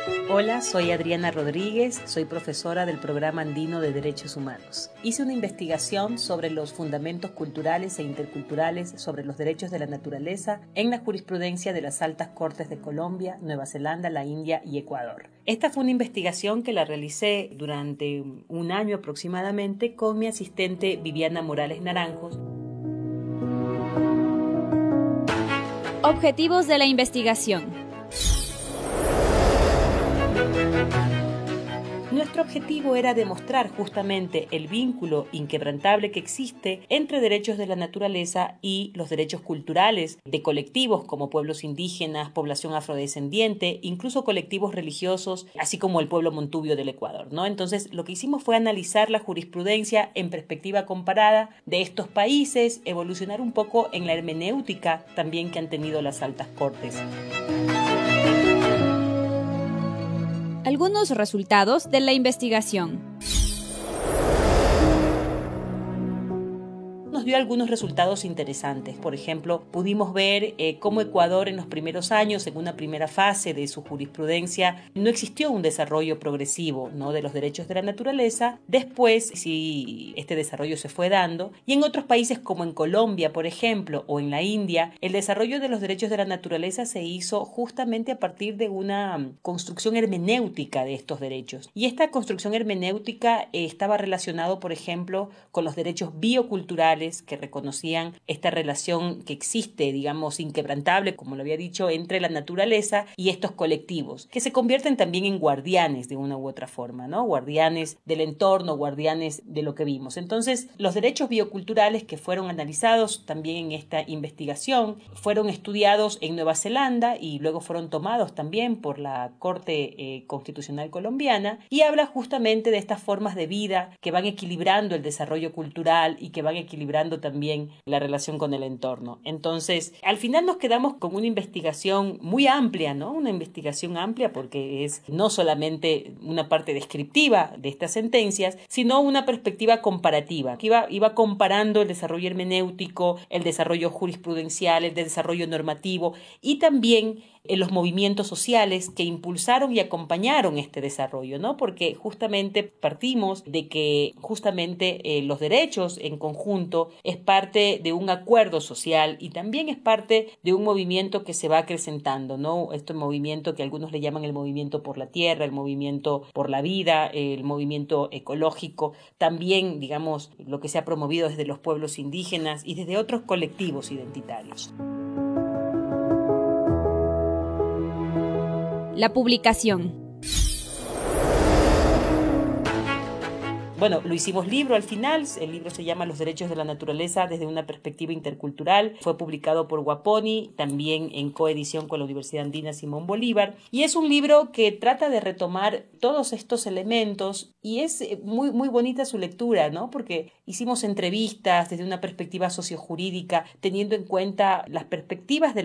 Hola, soy Adriana Rodríguez, soy profesora del Programa Andino de Derechos Humanos. Hice una investigación sobre los fundamentos culturales e interculturales sobre los derechos de la naturaleza en la jurisprudencia de las altas cortes de Colombia, Nueva Zelanda, la India y Ecuador. Esta fue una investigación que la realicé durante un año aproximadamente con mi asistente Viviana Morales Naranjos. Objetivos de la investigación. Nuestro objetivo era demostrar justamente el vínculo inquebrantable que existe entre derechos de la naturaleza y los derechos culturales de colectivos como pueblos indígenas, población afrodescendiente, incluso colectivos religiosos, así como el pueblo montubio del Ecuador, ¿no? Entonces, lo que hicimos fue analizar la jurisprudencia en perspectiva comparada de estos países, evolucionar un poco en la hermenéutica también que han tenido las altas cortes. Algunos resultados de la investigación. Nos dio algunos resultados interesantes. Por ejemplo, pudimos ver cómo Ecuador en los primeros años, en una primera fase de su jurisprudencia, no existió un desarrollo progresivo, ¿no?, de los derechos de la naturaleza. Después, sí, este desarrollo se fue dando. Y en otros países como en Colombia, por ejemplo, o en la India, el desarrollo de los derechos de la naturaleza se hizo justamente a partir de una construcción hermenéutica de estos derechos. Y esta construcción hermenéutica estaba relacionado, por ejemplo, con los derechos bioculturales, que reconocían esta relación que existe, digamos, inquebrantable, como lo había dicho, entre la naturaleza y estos colectivos, que se convierten también en guardianes de una u otra forma, ¿no? Guardianes del entorno, guardianes de lo que vimos. Entonces, los derechos bioculturales que fueron analizados también en esta investigación fueron estudiados en Nueva Zelanda y luego fueron tomados también por la Corte Constitucional Colombiana, y habla justamente de estas formas de vida que van equilibrando el desarrollo cultural y que van equilibrando también la relación con el entorno. Entonces, al final nos quedamos con una investigación muy amplia, ¿no? Una investigación amplia porque es no solamente una parte descriptiva de estas sentencias, sino una perspectiva comparativa, que iba comparando el desarrollo hermenéutico, el desarrollo jurisprudencial, el desarrollo normativo y también los movimientos sociales que impulsaron y acompañaron este desarrollo, ¿no? Porque justamente partimos de que justamente los derechos en conjunto es parte de un acuerdo social y también es parte de un movimiento que se va acrecentando, ¿no? Este movimiento que algunos le llaman el movimiento por la tierra, el movimiento por la vida, el movimiento ecológico, también, digamos, lo que se ha promovido desde los pueblos indígenas y desde otros colectivos identitarios. La publicación. Bueno, lo hicimos libro al final, el libro se llama Los derechos de la naturaleza desde una perspectiva intercultural, fue publicado por Guaponi, también en coedición con la Universidad Andina Simón Bolívar, y es un libro que trata de retomar todos estos elementos y es muy, muy bonita su lectura, ¿no? Porque hicimos entrevistas desde una perspectiva sociojurídica, teniendo en cuenta las perspectivas de